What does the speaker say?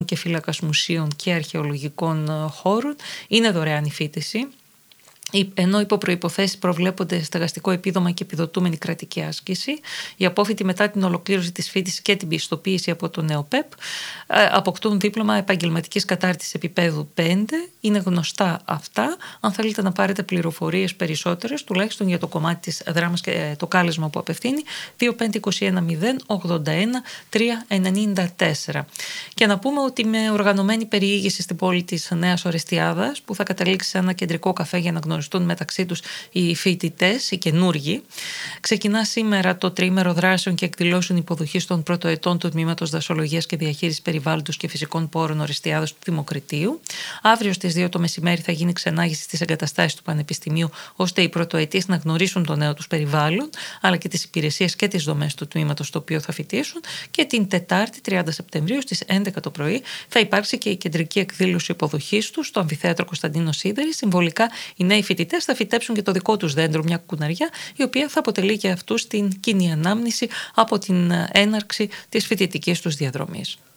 και φύλακας μουσείων και αρχαιολογικών χώρων. Είναι δωρεάν η φοιτηση, ενώ υπό προϋποθέσεις προβλέπονται στεγαστικό επίδομα και επιδοτούμενη κρατική άσκηση. Οι απόφοιτοι μετά την ολοκλήρωση της φοιτησης και την πιστοποίηση από το ΝΕΟΠΕΠ αποκτούν δίπλωμα επαγγελματικής κατάρτισης επίπεδου 5. Είναι γνωστά αυτά. Αν θέλετε να πάρετε πληροφορίες περισσότερες, τουλάχιστον για το κομμάτι της δράμας και το κάλεσμα που απευθύνει, 2521-081-394. Και να πούμε ότι με οργανωμένη περιήγηση στην πόλη της Νέας Ορεστιάδας, που θα καταλήξει σε ένα κεντρικό καφέ για να γνωριστούν μεταξύ τους οι φοιτητές, οι καινούργοι. Ξεκινά σήμερα το τριήμερο δράσεων και εκδηλώσεων υποδοχής των πρωτοετών του Τμήματος Δασολογίας και Διαχείρισης Περιβάλλοντος και Φυσικών Πόρων Ορεστιάδας του Δημοκριτείου. Αύριο στις 2 το μεσημέρι θα γίνει ξενάγηση στις εγκαταστάσεις του Πανεπιστημίου, ώστε οι πρωτοετίες να γνωρίσουν το νέο τους περιβάλλον, αλλά και τις υπηρεσίες και τις δομές του τμήματος στο οποίο θα φοιτήσουν. Και την Τετάρτη, 30 Σεπτεμβρίου, στις 11 το πρωί, θα υπάρξει και η κεντρική εκδήλωση υποδοχής τους στο Αμφιθέατρο Κωνσταντίνος Σίδερης. Συμβολικά, οι νέοι φοιτητές θα φυτέψουν και το δικό τους δέντρο, μια κουκουναριά, η οποία θα αποτελεί και αυτούς την κοινή ανάμνηση από την έναρξη της φοιτητικής τους διαδρομής.